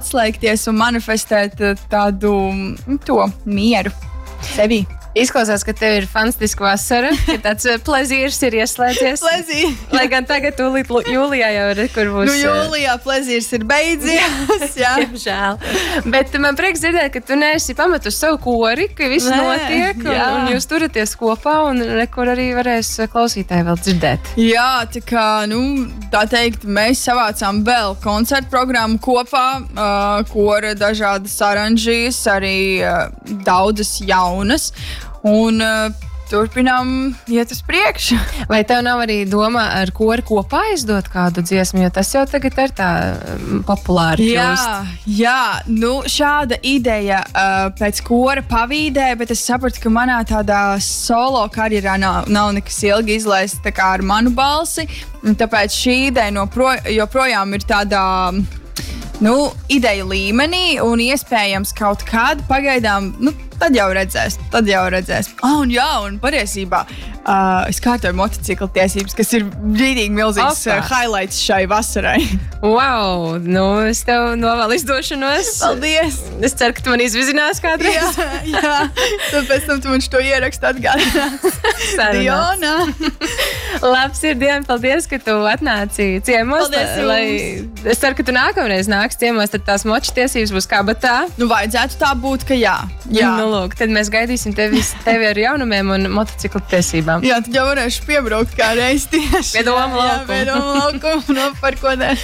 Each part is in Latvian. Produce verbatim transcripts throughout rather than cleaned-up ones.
atslēgties un manifestēt tādu to mieru sevi. Izklausās, ka tev ir fantastiska vasara, ka tāds plezīrs ir ieslēdzies. Plezī. Lai gan tagad tūlīt jūlijā jau ir, kur būs... Nu, jūlijā plezīrs ir beidzies, jā. Diemžēl. Bet man prieks dzirdēt, ka tu neesi pametus savu kori, ka viss Nē, notiek, un, jā. un jūs turaties kopā, un rekur arī varēs klausītāji vēl dzirdēt. Jā, tā kā, nu, tā teikt, mēs savācām vēl koncertu programmu kopā, uh, kora dažādas aranžijas, arī uh, daudzas jaunas. Un uh, turpinām iet uz priekšu. Vai tev nav arī doma ar kori kopā izdot kādu dziesmu, jo tas jau tagad ir tā um, populāri kļūst? Jā, jā, nu šāda ideja uh, pēc kora pavīdē, bet es sapratu, ka manā tādā solo karjerā nav, nav nekas ilgi izlaist tā kā ar manu balsi, un tāpēc šī ideja no pro, joprojām ir tādā... Nu, ideja līmenī un iespējams kaut kādu pagaidām, nu, tad jau redzēs, tad jau redzēs. Ah, un jā, un patiesībā uh, es kārtoju motocikla tiesības, kas ir brīdīgi milzīgs uh, highlights šai vasarai. Wow, nu, es tev novēlu izdošanos. Paldies! Es ceru, ka tu man izvizinās kādreiz. Jā, jā, tad pēc tam tu man šo ierakstu atgādinās. Diona! Labs ir diena, paldies, ka tu atnāci ciemos. Paldies jums! Lai, es ceru, ka tu nākamreiz nāks ciemos, tad tās moču tiesības būs kabatā. Nu, vajadzētu tā būt, ka jā. jā. Nu, lūk, tad mēs gaidīsim tevi, tevi ar jaunumiem un motociklu tiesībām. Jā, tad jau varēšu piebraukt kā reiz tieši. Pie Doma laukumu. Jā, pie Doma laukumu, noparkodēs.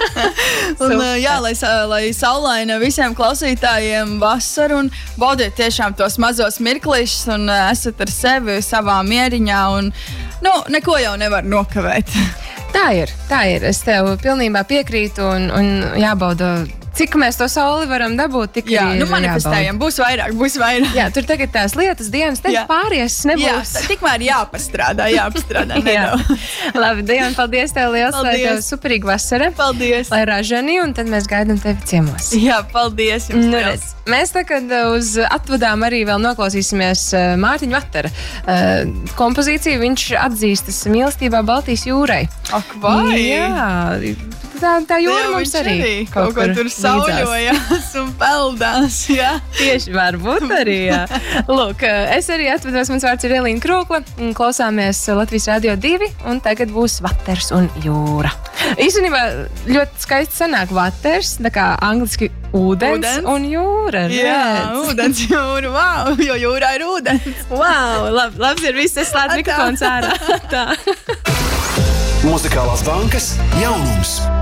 Un, jā, lai, lai saulaina visiem klausītājiem vasaru un baudiet tiešām tos mazos mirklīšus un esat ar sevi savā mieriņā un, nu, neko jau nevar nokavēt. Tā ir, tā ir. Es tev pilnībā piekrītu un, un jābauda. Cik mēs to sauli varam dabūt, tik jā, arī nu manifestējam, būs vairāk, būs vairāk. Jā, tur tagad tās lietas dienas, tad pāries nebūs. Jā, tikmēr jāpastrādā, jāpastrādā. Jā. Labi, Diana, paldies tev liels, paldies. Lai tev superīga vasara. Paldies. Lai ražani, un tad mēs gaidām tevi ciemos. Jā, paldies jums. Nu, redz, mēs tagad uz atvadām arī vēl noklausīsimies Mārtiņa Vatara uh, kompozīciju. Viņš atzīstas mīlestībā Baltijas jūrai. Ak, vai? Jā, tā, tā jūra jā, mums arī, arī kaut, kaut ko tur sauļojās un peldās, jā. Tieši varbūt arī, jā. Lūk, es arī atvados, mans vārds ir Elīna Krūkla, klausāmies Latvijas Radio divi, un tagad būs Vaters un jūra. Īstenībā ļoti skaisti sanāk Vaters, tā kā angliski ūdens, ūdens? Un jūra. Jā, redz. Ūdens, jūra, wow, jo jūrā ir ūdens. Wow, lab, labs ir viss, es slēdzu mikrofons ārā. Tā. Muzikālās bankas jaunums.